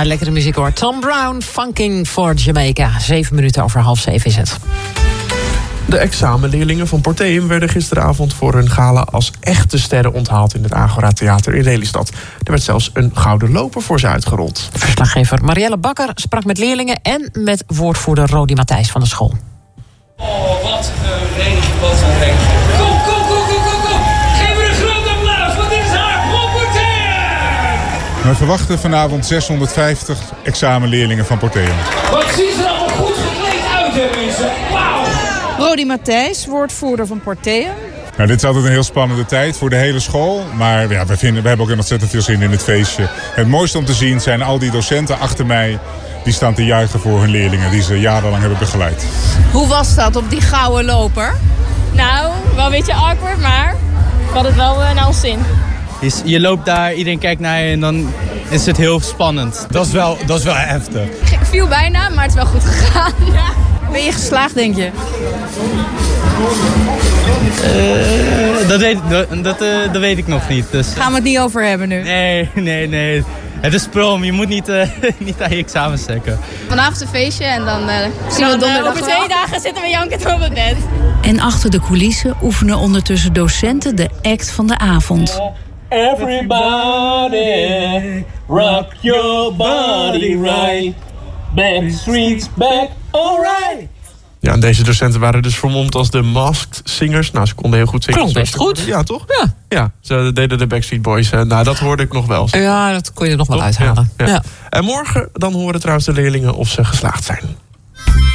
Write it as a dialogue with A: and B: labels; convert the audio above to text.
A: lekkere muziek hoor. Tom Brown, Funking for Jamaica. 7 minuten over 6:30 is het.
B: De examenleerlingen van Porteum werden gisteravond voor hun gala als echte sterren onthaald in het Agora Theater in Lelystad. Er werd zelfs een gouden loper voor ze uitgerold.
A: Verslaggever Marielle Bakker sprak met leerlingen en met woordvoerder Rodi Matthijs van de school.
C: Oh, wat een regen, wat een regen. Kom. Geef me een groot applaus, want dit is haar Porteum!
D: We verwachten vanavond 650 examenleerlingen van Porteum.
C: Wat zien ze er allemaal goed gekleed uit, hè, mensen? Wauw!
E: Rodi Matthijs, woordvoerder van Porteum.
D: Nou, dit is altijd een heel spannende tijd voor de hele school. Maar ja, we hebben ook ontzettend veel zin in het feestje. Het mooiste om te zien zijn al die docenten achter mij. Die staan te juichen voor hun leerlingen die ze jarenlang hebben begeleid.
E: Hoe was dat op die gouden loper?
F: Nou, wel een beetje awkward, maar ik had het wel naar ons zin.
G: Je loopt daar, iedereen kijkt naar je en dan is het heel spannend. Dat is wel heftig.
F: Ik viel bijna, maar het is wel goed gegaan. Ja.
E: Ben je geslaagd, denk je?
G: Dat weet ik nog niet. Dus.
E: Gaan we het niet over hebben nu?
G: Nee. Het is prom, je moet niet aan je examen stekken.
F: Vanavond een feestje en dan zien we donderdag. Over 2 dagen zitten we jankend op het bed.
H: En achter de coulissen oefenen ondertussen docenten de act van de avond.
C: Everybody, rock your body right. Backstreet's back, alright.
B: Ja, en deze docenten waren dus vermomd als de Masked Singers. Nou, ze konden heel goed zingen.
A: Klonk best goed.
B: Ja, toch?
A: Ja.
B: Ja, ze deden de Backstreet Boys. Nou, dat hoorde ik nog wel.
A: Ja, dat kon je er nog wel uithalen.
B: Ja. En morgen dan horen trouwens de leerlingen of ze geslaagd zijn.